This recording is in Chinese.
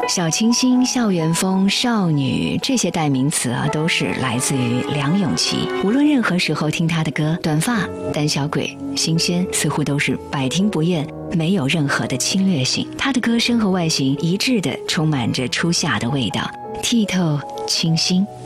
小清新、校园风、少女这些代名词啊，都是来自于梁咏琪。无论任何时候听她的歌，短发、胆小鬼、新鲜，似乎都是百听不厌，没有任何的侵略性。她的歌声和外形一致的充满着初夏的味道，剔透清新。